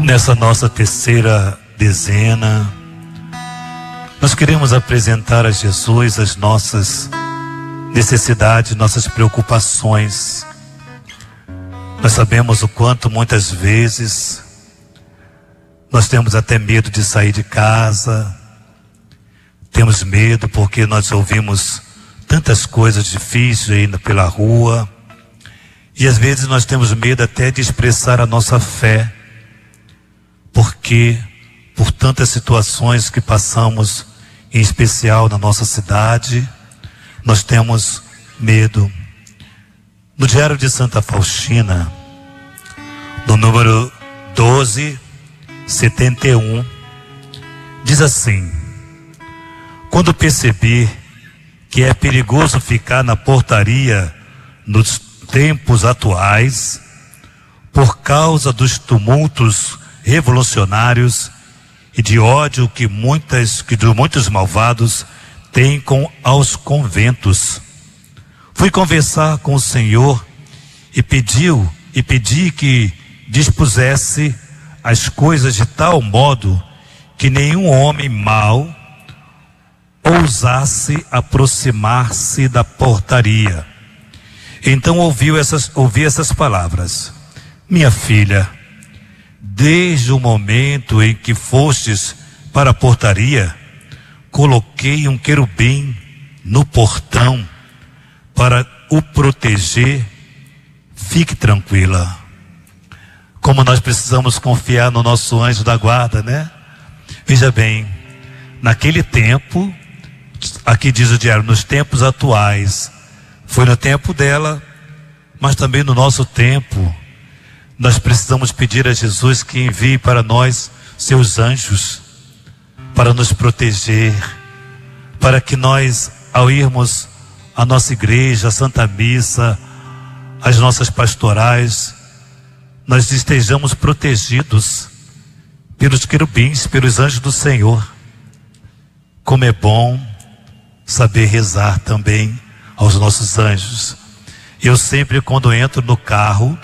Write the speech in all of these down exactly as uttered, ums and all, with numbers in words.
Nessa nossa terceira dezena, nós queremos apresentar a Jesus as nossas necessidades, nossas preocupações. Nós sabemos o quanto muitas vezes nós temos até medo de sair de casa, temos medo porque nós ouvimos tantas coisas difíceis ainda pela rua, e às vezes nós temos medo até de expressar a nossa fé, porque por tantas situações que passamos, em especial na nossa cidade, nós temos medo. No Diário de Santa Faustina, no número doze, setenta e um, diz assim: quando percebi que é perigoso ficar na portaria nos tempos atuais, por causa dos tumultos revolucionários e de ódio que muitas, que muitos malvados têm com aos conventos, fui conversar com o Senhor e pediu e pedi que dispusesse as coisas de tal modo que nenhum homem mau ousasse aproximar-se da portaria. Então ouviu essas, ouvi essas palavras: minha filha, desde o momento em que fostes para a portaria, coloquei um querubim no portão para o proteger. Fique tranquila. Como nós precisamos confiar no nosso anjo da guarda, né? Veja bem, naquele tempo, aqui diz o diário, nos tempos atuais, foi no tempo dela, mas também no nosso tempo, nós precisamos pedir a Jesus que envie para nós seus anjos, para nos proteger, para que nós, ao irmos à nossa igreja, à Santa Missa, às nossas pastorais, nós estejamos protegidos pelos querubins, pelos anjos do Senhor. Como é bom saber rezar também aos nossos anjos. Eu sempre, quando entro no carro,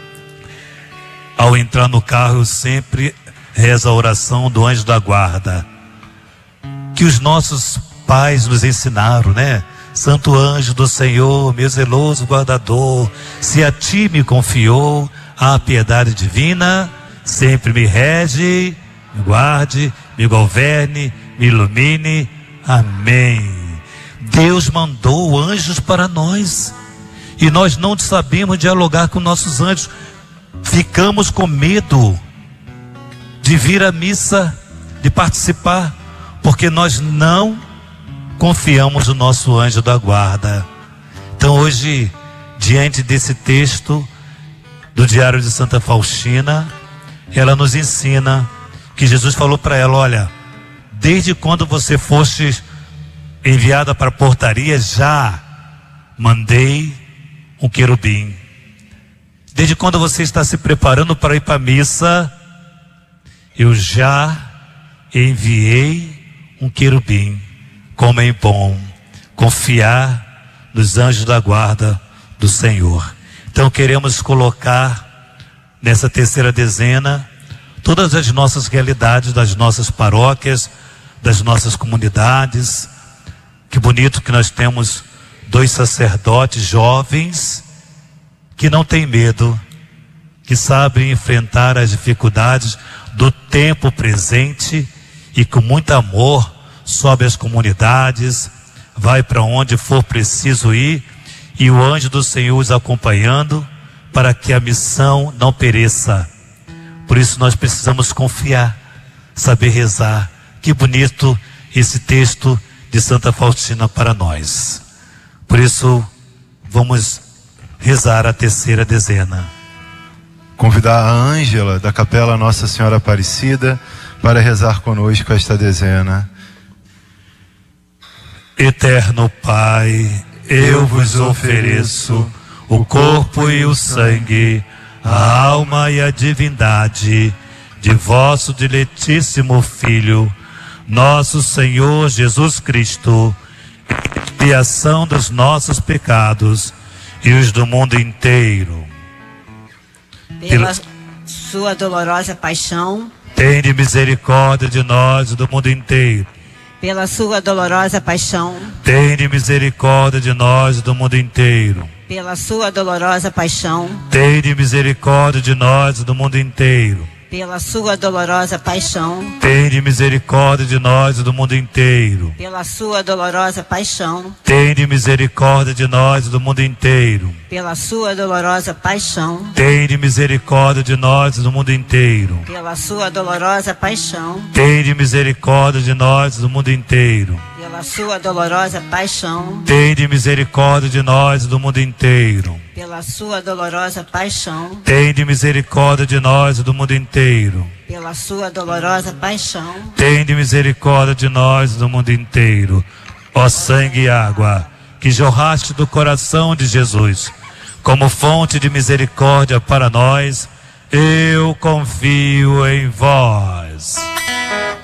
ao entrar no carro, eu sempre rezo a oração do anjo da guarda, que os nossos pais nos ensinaram, né? Santo anjo do Senhor, meu zeloso guardador, se a ti me confiou a piedade divina, sempre me rege, me guarde, me governe, me ilumine. Amém. Deus mandou anjos para nós e nós não sabemos dialogar com nossos anjos. Ficamos com medo de vir à missa, de participar, porque nós não confiamos no nosso anjo da guarda. Então hoje, diante desse texto do Diário de Santa Faustina, ela nos ensina que Jesus falou para ela: olha, desde quando você foste enviada para a portaria, já mandei um querubim. Desde quando você está se preparando para ir para a missa, eu já enviei um querubim. Como é bom confiar nos anjos da guarda do Senhor. Então queremos colocar nessa terceira dezena todas as nossas realidades das nossas paróquias, das nossas comunidades. Que bonito que nós temos dois sacerdotes jovens que não têm medo, que sabem enfrentar as dificuldades do tempo presente e com muito amor sobe as comunidades, vai para onde for preciso ir, e o anjo do Senhor os acompanhando para que a missão não pereça. Por isso nós precisamos confiar, saber rezar. Que bonito esse texto de Santa Faustina para nós. Por isso vamos rezar a terceira dezena. Convidar a Ângela da Capela Nossa Senhora Aparecida para rezar conosco esta dezena. Eterno Pai, eu vos ofereço o corpo e o sangue, a alma e a divindade de vosso diletíssimo Filho, nosso Senhor Jesus Cristo, expiação dos nossos pecados e os do mundo inteiro. Pela sua dolorosa paixão, tende misericórdia de nós e do mundo inteiro. pela sua dolorosa paixão, Tende misericórdia de nós e do mundo inteiro. pela sua dolorosa paixão, Tende misericórdia de nós e do mundo inteiro. pela sua dolorosa paixão, Tende misericórdia de nós e do mundo inteiro. pela sua dolorosa paixão, Tende misericórdia de nós e do mundo inteiro. pela sua dolorosa paixão, Tende misericórdia de nós e do mundo inteiro. pela sua dolorosa paixão, Tende misericórdia de nós e do mundo inteiro. pela sua dolorosa paixão, Tende misericórdia de nós e do mundo inteiro. pela sua dolorosa paixão, Tende misericórdia de nós e do mundo inteiro. pela sua dolorosa paixão, Tende misericórdia de nós e do mundo inteiro. Ó sangue e água, que jorraste do coração de Jesus, como fonte de misericórdia para nós, eu confio em vós.